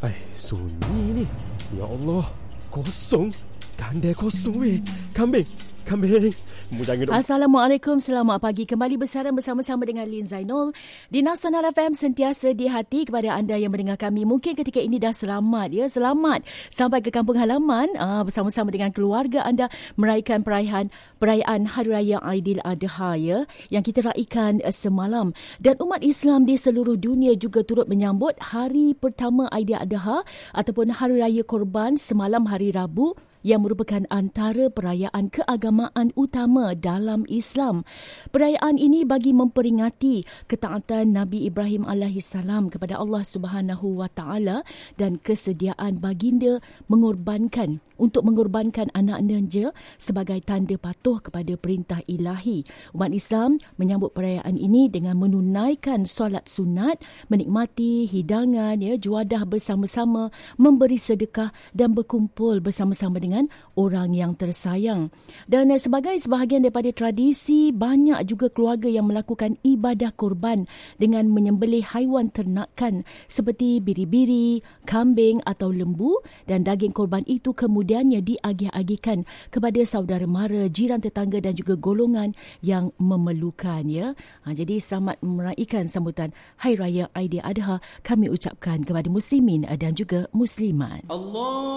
Sunyi ni. Ya Allah, kosong. Kandai kosong weh. Kambing. Assalamualaikum, selamat pagi. Kembali bersama dengan Lin Zainul di Nasional FM, sentiasa di hati kepada anda yang mendengar kami. Mungkin ketika ini dah selamat sampai ke kampung halaman bersama-sama dengan keluarga anda meraihkan perayaan Hari Raya Aidiladha yang kita raikan semalam. Dan umat Islam di seluruh dunia juga turut menyambut hari pertama Aidiladha ataupun Hari Raya Korban semalam hari Rabu, yang merupakan antara perayaan keagamaan utama dalam Islam. Perayaan ini bagi memperingati ketaatan Nabi Ibrahim AS kepada Allah Subhanahu Wa Taala dan kesediaan baginda mengorbankan anak nenja sebagai tanda patuh kepada perintah ilahi. Umat Islam menyambut perayaan ini dengan menunaikan solat sunat, menikmati hidangan, juadah bersama-sama, memberi sedekah dan berkumpul bersama-sama dengan orang yang tersayang. Dan sebagai sebahagian daripada tradisi, banyak juga keluarga yang melakukan ibadah korban dengan menyembelih haiwan ternakan seperti biri-biri, kambing atau lembu, dan daging korban itu kemudiannya diagih-agihkan kepada saudara mara, jiran tetangga dan juga golongan yang memerlukan. Jadi selamat meraihkan sambutan Hari Raya Aidiladha kami ucapkan kepada muslimin dan juga muslimat. Allah